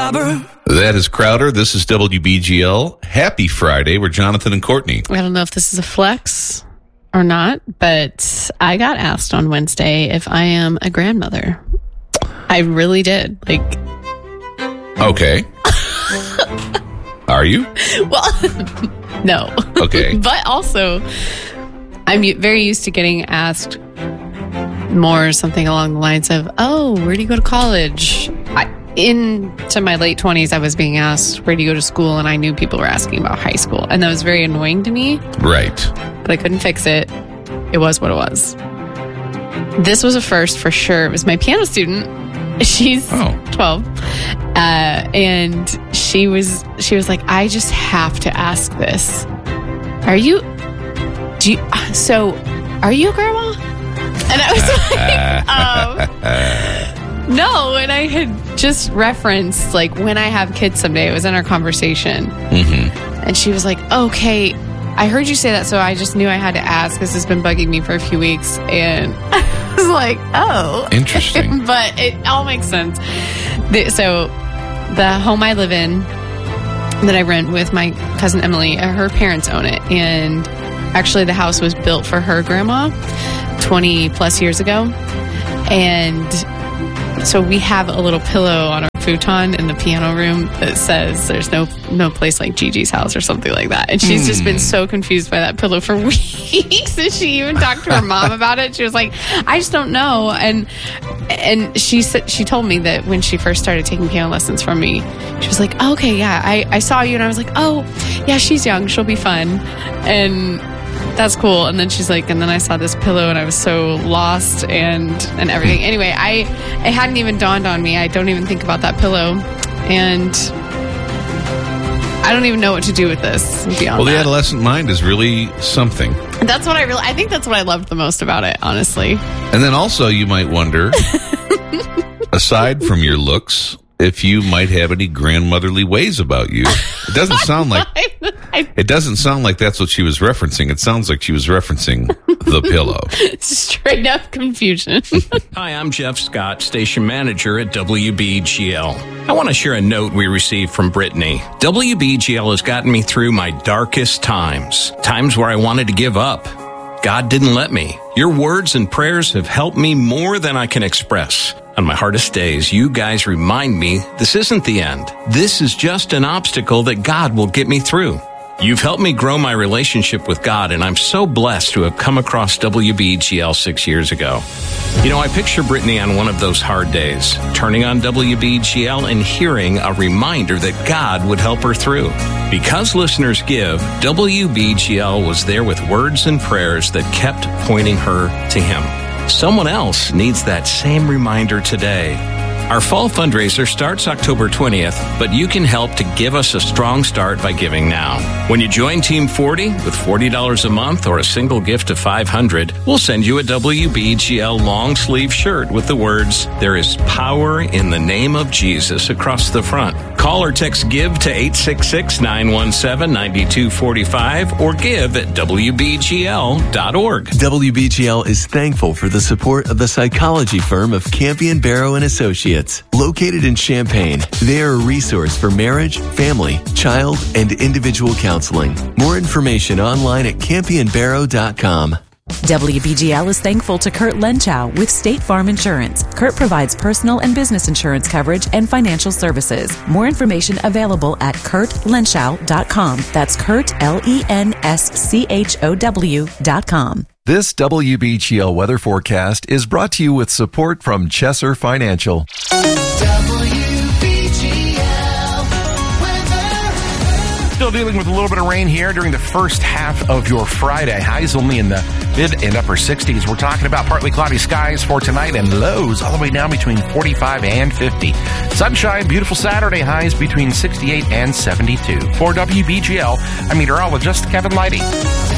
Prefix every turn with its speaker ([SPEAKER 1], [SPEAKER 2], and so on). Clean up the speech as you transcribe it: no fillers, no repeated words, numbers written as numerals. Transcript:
[SPEAKER 1] robber.
[SPEAKER 2] That is Crowder. This is WBGL. Happy Friday. We're Jonathan and Courtney.
[SPEAKER 3] I don't know if this is a flex or not, but I got asked on Wednesday if I am a grandmother. I really did.
[SPEAKER 2] Okay. Are you?
[SPEAKER 3] Well, no.
[SPEAKER 2] Okay.
[SPEAKER 3] But also, I'm very used to getting asked more something along the lines of, oh, where do you go to college? Into my late 20s, I was being asked, where do you go to school? And I knew people were asking about high school. And that was very annoying to me.
[SPEAKER 2] Right.
[SPEAKER 3] But I couldn't fix it. It was what it was. This was a first for sure. It was my piano student. She's 12. And she was like, I just have to ask this. Are you a grandma? And I was like, no. And I had just referenced, when I have kids someday, it was in our conversation.
[SPEAKER 2] Mm-hmm.
[SPEAKER 3] And she was like, okay, I heard you say that, so I just knew I had to ask. This has been bugging me for a few weeks. And I was like, oh.
[SPEAKER 2] Interesting.
[SPEAKER 3] But it all makes sense. So the home I live in that I rent with my cousin Emily, her parents own it. And actually the house was built for her grandma 20 plus years ago. And so we have a little pillow on our futon in the piano room that says there's no place like Gigi's house or something like that. And she's just been so confused by that pillow for weeks. And she even talked to her mom about it. She was like, I just don't know. And she said, she told me that when she first started taking piano lessons from me, she was like, oh, okay, yeah, I saw you. And I was like, oh, yeah, she's young. She'll be fun. And that's cool. And then she's like, and then I saw this pillow and I was so lost and everything. Anyway, it hadn't even dawned on me. I don't even think about that pillow. And I don't even know what to do with this beyond
[SPEAKER 2] Well, the
[SPEAKER 3] that.
[SPEAKER 2] adolescent mind is really something.
[SPEAKER 3] That's what I think that's what I loved the most about it, honestly.
[SPEAKER 2] And then also you might wonder, aside from your looks, if you might have any grandmotherly ways about you. It doesn't sound like that's what she was referencing. It sounds like she was referencing the pillow.
[SPEAKER 3] Straight up confusion.
[SPEAKER 4] Hi, I'm Jeff Scott, station manager at WBGL. I want to share a note we received from Brittany. WBGL has gotten me through my darkest times where I wanted to give up. God didn't let me. Your words and prayers have helped me more than I can express. On my hardest days, you guys remind me this isn't the end. This is just an obstacle that God will get me through. You've helped me grow my relationship with God, and I'm so blessed to have come across WBGL 6 years ago. I picture Brittany on one of those hard days, turning on WBGL and hearing a reminder that God would help her through. Because listeners give, WBGL was there with words and prayers that kept pointing her to Him. Someone else needs that same reminder today. Our fall fundraiser starts October 20th, but you can help to give us a strong start by giving now. When you join Team 40 with $40 a month or a single gift of $500, we'll send you a WBGL long sleeve shirt with the words, "There is power in the name of Jesus" across the front. Call or text GIVE to 866-917-9245 or give at WBGL.org.
[SPEAKER 5] WBGL is thankful for the support of the psychology firm of Campion Barrow & Associates. Located in Champaign, they are a resource for marriage, family, child, and individual counseling. More information online at campionbarrow.com.
[SPEAKER 6] WBGL is thankful to Kurt Lenchow with State Farm Insurance. Kurt provides personal and business insurance coverage and financial services. More information available at kurtlenschow.com. That's Kurt, LENSCHOW.com.
[SPEAKER 7] This WBGL weather forecast is brought to you with support from Chesser Financial.
[SPEAKER 8] Still dealing with a little bit of rain here during the first half of your Friday. Highs only in the mid and upper 60s. We're talking about partly cloudy skies for tonight and lows all the way down between 45 and 50. Sunshine, beautiful Saturday, highs between 68 and 72. For WBGL, I'm meteorologist Kevin Leidy.